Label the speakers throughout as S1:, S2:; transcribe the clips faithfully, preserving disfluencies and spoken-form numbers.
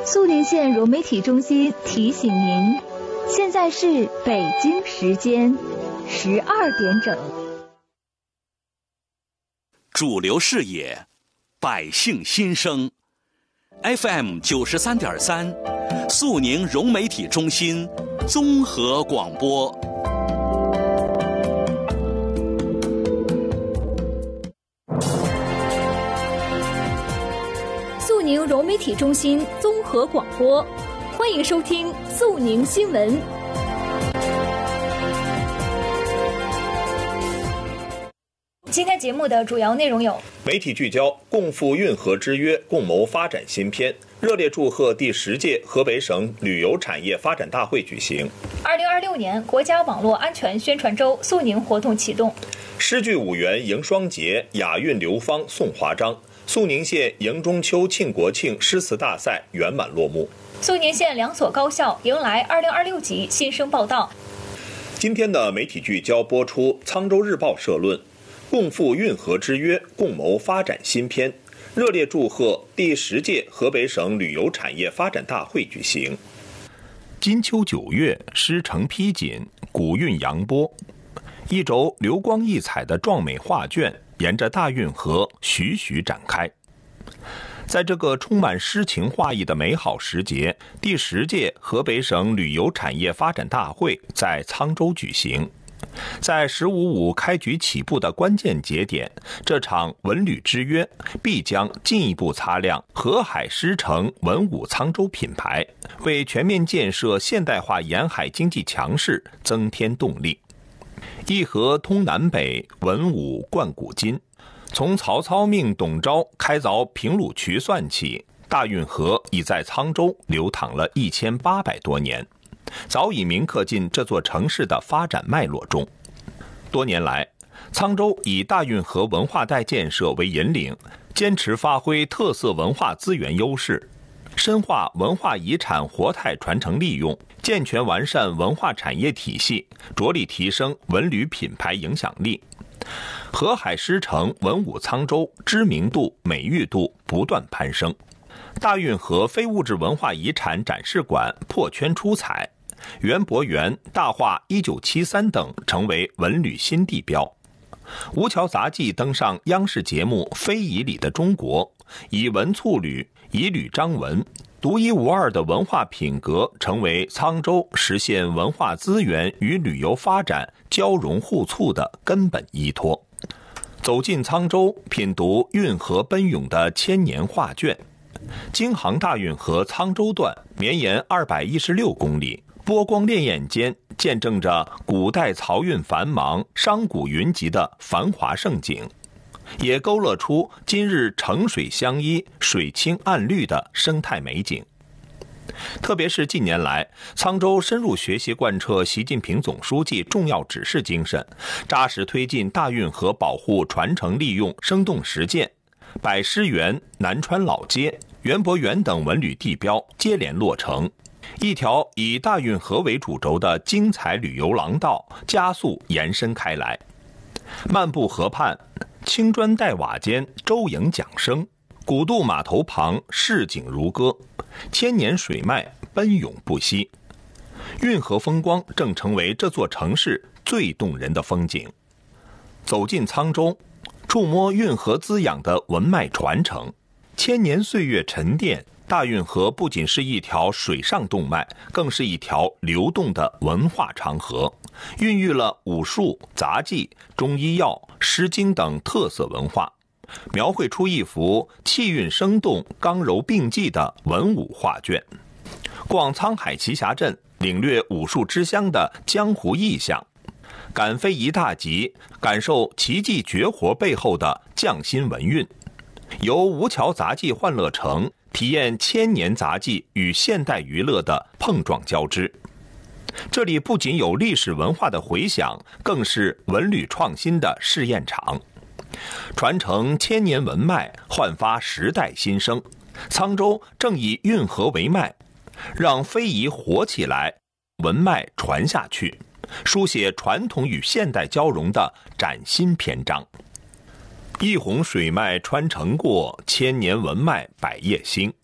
S1: 肃宁县融媒体中心提醒您，现在是北京时间十二点整。
S2: 主流视野，百姓心声 ，F M 九十三点三，肃宁融媒体中心综合广播。
S3: 肃宁融媒体中心综合广播，欢迎收听肃宁新闻。今天节目的主要内容有：
S4: 媒体聚焦共赴运河之约，共谋发展新篇，热烈祝贺第十届河北省旅游产业发展大会举行。
S3: 二零二六年国家网络安全宣传周肃宁活动启动。
S4: 诗句五元迎双节，雅韵流芳送华章。肃宁县迎中秋庆国庆诗词大赛圆满落幕。
S3: 肃宁县两所高校迎来二零二六级新生报到。
S4: 今天的媒体聚焦播出沧州日报社论：共赴运河之约，共谋发展新篇，热烈祝贺第十届河北省旅游产业发展大会举行。
S5: 金秋九月，诗成披锦，古韵扬波，一轴流光溢彩的壮美画卷沿着大运河徐徐展开。在这个充满诗情画意的美好时节，第十届河北省旅游产业发展大会在沧州举行。在十五五开局起步的关键节点，这场文旅之约必将进一步擦亮河海诗城文武沧州品牌，为全面建设现代化沿海经济强势增添动力。一河通南北，文武贯古今。从曹操命董昭开凿平鲁渠算起，大运河已在沧州流淌了一千八百多年，早已铭刻进这座城市的发展脉络中。多年来，沧州以大运河文化带建设为引领，坚持发挥特色文化资源优势，深化文化遗产活态传承利用，健全完善文化产业体系，着力提升文旅品牌影响力。河海诗城文武沧州知名度美誉度不断攀升，大运河非物质文化遗产展示馆破圈出彩，园博园大话一九七三等成为文旅新地标。吴桥杂技登上央视节目《非遗里的中国》，以文促旅，以旅彰文，独一无二的文化品格成为沧州实现文化资源与旅游发展交融互促的根本依托。走进沧州，品读运河奔涌的千年画卷。京杭大运河沧州段绵延二百一十六公里，波光潋滟间见证着古代漕运繁忙、商贾云集的繁华盛景，也勾勒出今日城水相依、水清岸绿的生态美景。特别是近年来，沧州深入学习贯彻习近平总书记重要指示精神，扎实推进大运河保护传承利用生动实践，百诗园、南川老街、园博园等文旅地标接连落成，一条以大运河为主轴的精彩旅游廊道加速延伸开来。漫步河畔，青砖黛瓦间舟影桨声，古渡码头旁市景如歌，千年水脉奔涌不息。运河风光正成为这座城市最动人的风景。走进沧州，触摸运河滋养的文脉传承，千年岁月沉淀，大运河不仅是一条水上动脉，更是一条流动的文化长河，孕育了武术、杂技、中医药、诗经等特色文化，描绘出一幅气韵生动、刚柔并济的文武画卷。逛沧海奇峡镇，领略武术之乡的江湖意象，赶非遗大集，感受奇技绝活背后的匠心文韵。游吴桥杂技欢乐城，体验千年杂技与现代娱乐的碰撞交织。这里不仅有历史文化的回响，更是文旅创新的试验场。传承千年文脉，焕发时代新生。沧州正以运河为脉，让非遗活起来，文脉传下去，书写传统与现代交融的崭新篇章。一泓水脉穿城过，千年文脉百业兴。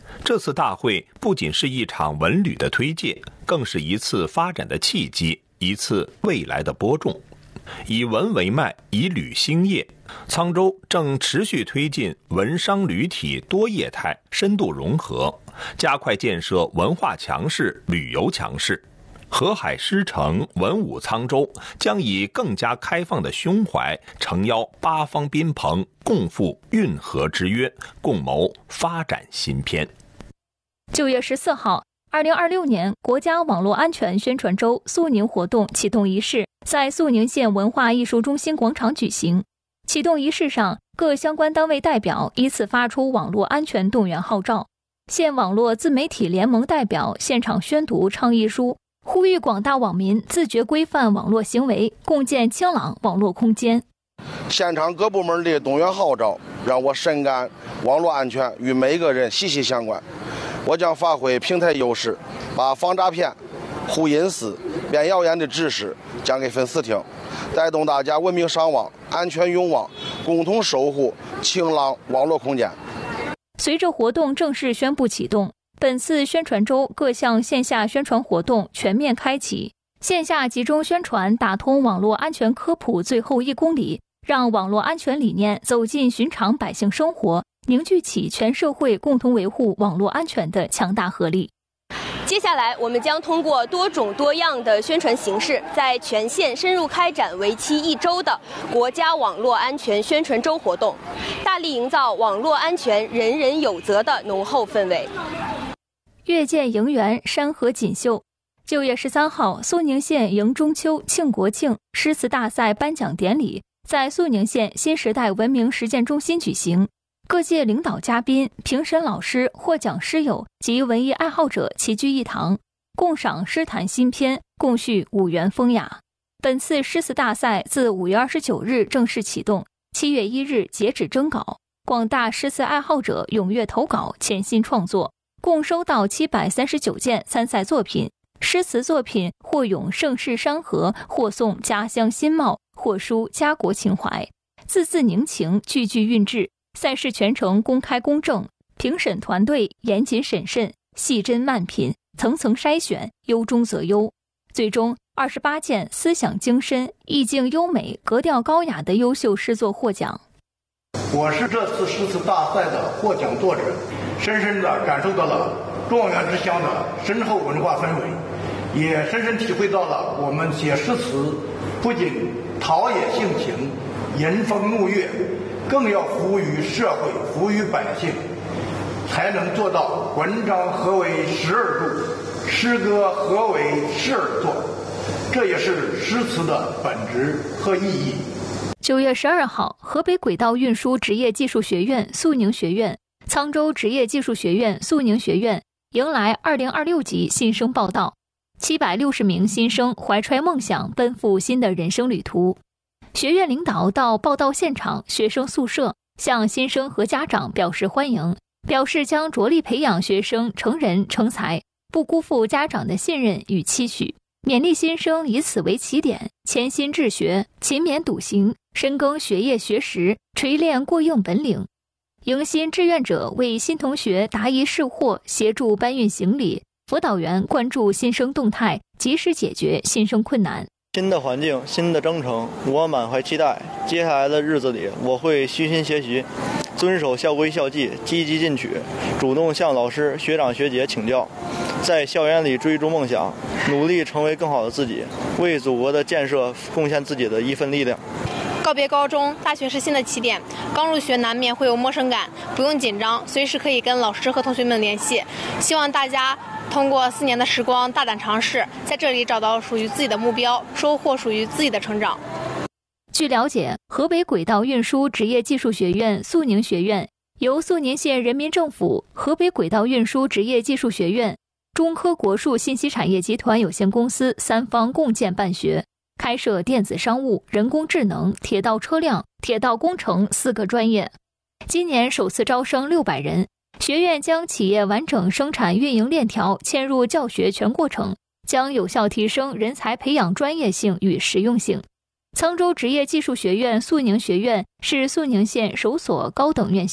S5: 这次大会不仅是一场文旅的推介，更是一次发展的契机，一次未来的播种。以文为脉，以旅兴业，沧州正持续推进文商旅体多业态深度融合，加快建设文化强势、旅游强势。河海狮城、文武沧州将以更加开放的胸怀，诚邀八方宾朋，共赴运河之约，共谋发展新篇。
S3: 九月十四号，二零二六年国家网络安全宣传周肃宁活动启动仪式在肃宁县文化艺术中心广场举行。启动仪式上，各相关单位代表依次发出网络安全动员号召，县网络自媒体联盟代表现场宣读倡议书，呼吁广大网民自觉规范网络行为，共建清朗网络空间。
S6: 现场各部门的动员号召让我深感网络安全与每个人息息相关。我将发挥平台优势，把防诈骗、护隐私、辨谣言的知识讲给粉丝听，带动大家文明上网、安全用网，共同守护清朗网络空间。
S3: 随着活动正式宣布启动，本次宣传周各项线下宣传活动全面开启，线下集中宣传打通网络安全科普最后一公里，让网络安全理念走进寻常百姓生活，凝聚起全社会共同维护网络安全的强大合力。
S7: 接下来，我们将通过多种多样的宣传形式，在全县深入开展为期一周的国家网络安全宣传周活动，大力营造网络安全人人有责的浓厚氛围。
S3: 月见迎园，山河锦绣。九月十三号，肃宁县迎中秋、庆国庆诗词大赛颁奖典礼在肃宁县新时代文明实践中心举行。各界领导嘉宾、评审老师、获奖诗友及文艺爱好者齐聚一堂，共赏诗坛新篇，共叙五园风雅。本次诗词大赛自五月二十九日正式启动，七月一日截止征稿，广大诗词爱好者踊跃投稿，潜心创作，共收到七百三十九件参赛作品。诗词作品或咏盛世山河，或颂家乡新貌，或抒家国情怀，字字凝情，句句韵致。赛事全程公开公正，评审团队严谨审慎，细斟慢品，层层筛选，优中择优。最终，二十八件思想精深、意境优美、格调高雅的优秀诗作获奖。
S8: 我是这次诗词大赛的获奖作者，深深地感受到了状元之乡的深厚文化氛围，也深深体会到了我们写诗词不仅陶冶性情、吟风怒月，更要服务于社会，服务于百姓，才能做到文章何为十二度，诗歌何为十二作。这也是诗词的本质和意义。
S3: 九月十二号，河北轨道运输职业技术学院肃宁学院、沧州职业技术学院肃宁学院迎来二零二六级新生报到，七百六十名新生怀揣梦想，奔赴新的人生旅途。学院领导到报到现场、学生宿舍，向新生和家长表示欢迎，表示将着力培养学生成人成才，不辜负家长的信任与期许，勉励新生以此为起点，潜心治学，勤勉笃行，深耕学业学识，锤炼过硬本领。迎新志愿者为新同学答疑释惑，协助搬运行李，辅导员关注新生动态，及时解决新生困难。
S9: 新的环境，新的征程，我满怀期待。接下来的日子里，我会虚心学习，遵守校规校纪，积极进取，主动向老师、学长学姐请教，在校园里追逐梦想，努力成为更好的自己，为祖国的建设贡献自己的一份力量。
S10: 告别高中，大学是新的起点，刚入学难免会有陌生感，不用紧张，随时可以跟老师和同学们联系。希望大家通过四年的时光大胆尝试，在这里找到属于自己的目标，收获属于自己的成长。
S3: 据了解，河北轨道运输职业技术学院肃宁学院由肃宁县人民政府、河北轨道运输职业技术学院、中科国术信息产业集团有限公司三方共建办学，开设电子商务、人工智能、铁道车辆、铁道工程四个专业。今年首次招生六百人，学院将企业完整生产运营链条嵌入教学全过程，将有效提升人才培养专业性与实用性。沧州职业技术学院肃宁学院是肃宁县首所高等院校，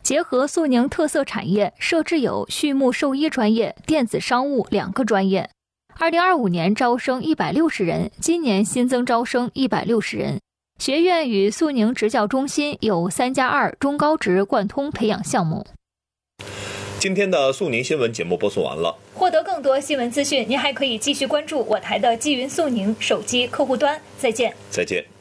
S3: 结合肃宁特色产业，设置有畜牧兽医专业、电子商务两个专业。二零二五年招生一百六十人，今年新增招生一百六十人。学院与肃宁职教中心有三加二中高职贯通培养项目。
S4: 今天的肃宁新闻节目播送完了。
S3: 获得更多新闻资讯，您还可以继续关注我台的纪云肃宁手机客户端。再见。
S4: 再见。